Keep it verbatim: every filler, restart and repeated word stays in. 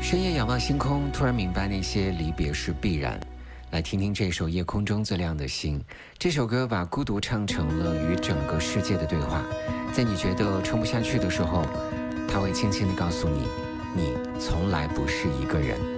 深夜仰望星空，突然明白那些离别是必然。来听听这首《夜空中最亮的星》。这首歌把孤独唱成了与整个世界的对话。在你觉得撑不下去的时候，它会轻轻地告诉你，你从来不是一个人。